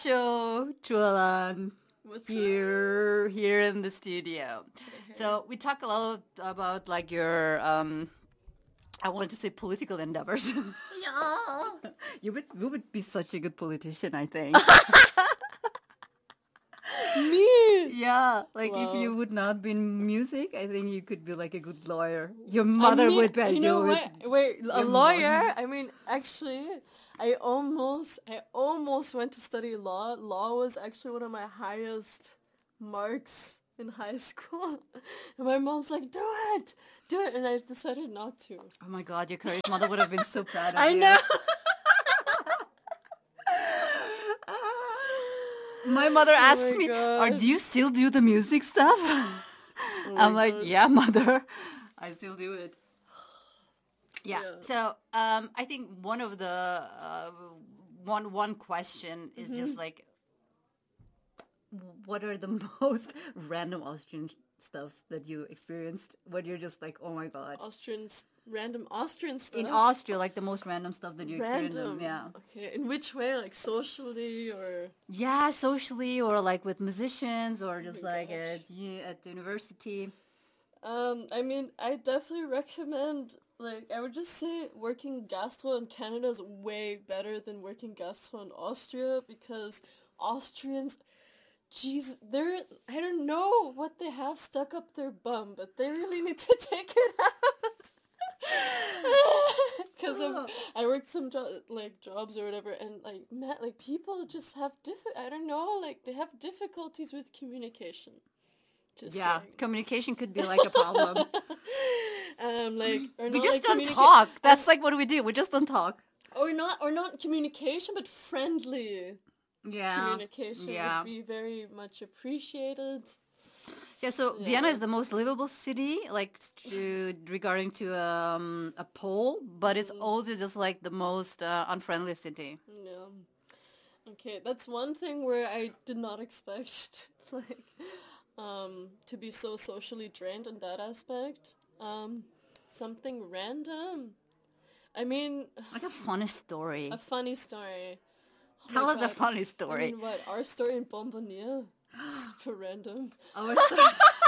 Show Chualan What's here in the studio. So we talk a lot about like your I wanted to say political endeavors. Yeah. You would be such a good politician, I think. Me? Yeah, like if Wow. you would not be in music, I think you could be like a good lawyer. Your mother would bet you know you what? would. Wait, a Your lawyer? mom- I mean, actually, I almost went to study law. Law was actually one of my highest marks in high school. And my mom's like, do it, and I decided not to. Oh my God, your courage mother would have been so proud of I you. know. My mother asks my me, God. do you still do the music stuff? I'm like, God. yeah, mother, I still do it. Yeah. Yeah. So I think one of the one question is just like, what are the most random Austrian stuffs that you experienced when you're just like, oh my God. Random Austrian stuff. In Austria, like the most random stuff that you experienced. Random. Yeah. Okay. In which way? Like socially or? Yeah, socially or like with musicians or just my like gosh. at the university. I mean, I definitely recommend, like, I would just say working gastro in Canada is way better than working gastro in Austria because Austrians, jeez, I don't know what they have stuck up their bum, but they really need to take it out. Because I worked some jobs or whatever, and like people just have I don't know, like they have difficulties with communication. Just Yeah, saying. communication could be like a problem. Or We not, just like, don't talk. That's like what we do. We just don't talk. or not communication, but friendly Yeah. communication Yeah. would be very much appreciated. Yeah, so Vienna is the most livable city, like regarding to a poll, but it's also just like the most unfriendly city. Yeah. Okay, that's one thing where I did not expect, like, to be so socially drained in that aspect. Something random. I mean, Like a funny story. a funny story. Oh Tell my us a God. funny story. I mean, what? Our story in Bombardier? Super random. Our story.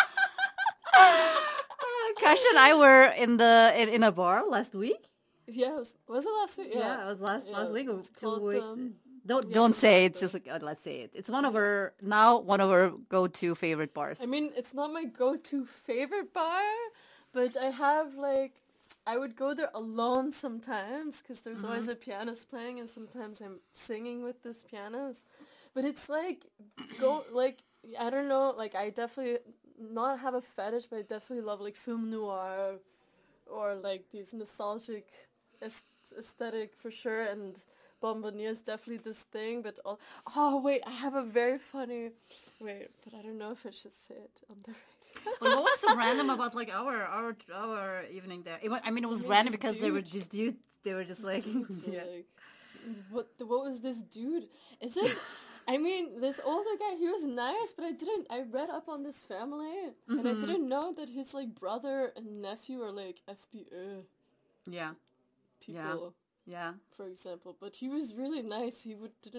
Kash and I were in a bar last week. Yeah, was it last week? Yeah, it was last week or It's 2 called, weeks. yeah, Don't say something it. It's like just like let's say it. It's one of our go-to favorite bars. I mean, it's not my go-to favorite bar, but I would go there alone sometimes because there's always a pianist playing, and sometimes I'm singing with this pianist. But it's like I don't know, like I definitely not have a fetish, but I definitely love like film noir or like these nostalgic aesthetic for sure, and Bombardier is definitely this thing, but wait, I have a very funny but I don't know if I should say it on the radio. But what was so random about like our evening there? It was random this because there were dude. these dudes. They were just like, Dudes were yeah. like, what was this dude? Is it? I mean, this older guy, he was nice, but I read up on this family, and I didn't know that his like brother and nephew are like FBÖ Yeah, people, yeah. for example. But he was really nice. He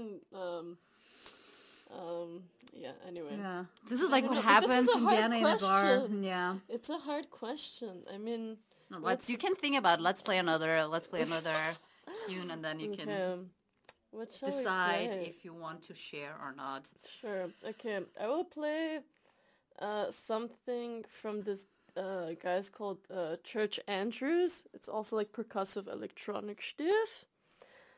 yeah, anyway. Yeah, this is like don't what know, but this happens is a in hard Vienna in a bar. question. Yeah. It's a hard question. I mean, No, you can think about it. Let's play another tune, and then you can okay. What shall we decide play? if you want to share or not. Sure. Okay. I will play something from this guys called Church Andrews. It's also like percussive electronic stuff.